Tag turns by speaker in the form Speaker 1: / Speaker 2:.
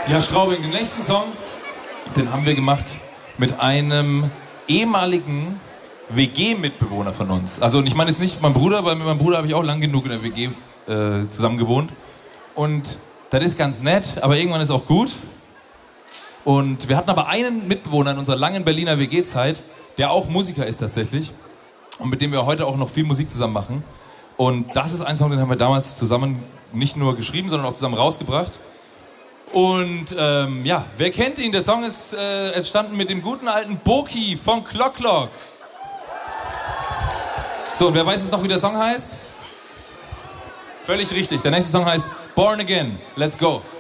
Speaker 1: Ja, Straubing, den nächsten Song, den haben wir gemacht mit einem ehemaligen WG-Mitbewohner von uns. Also, und ich meine jetzt nicht mein Bruder, weil mit meinem Bruder habe ich auch lang genug in der WG zusammen gewohnt. Und das ist ganz nett, aber irgendwann ist auch gut. Und wir hatten aber einen Mitbewohner in unserer langen Berliner WG-Zeit, der auch Musiker ist tatsächlich. Und mit dem wir heute auch noch viel Musik zusammen machen. Und das ist ein Song, den haben wir damals zusammen nicht nur geschrieben, sondern auch zusammen rausgebracht. Und ja, wer kennt ihn? Der Song ist entstanden mit dem guten alten Boki von Clock Clock. So, und wer weiß jetzt noch, wie der Song heißt? Völlig richtig. Der nächste Song heißt Born Again. Let's go.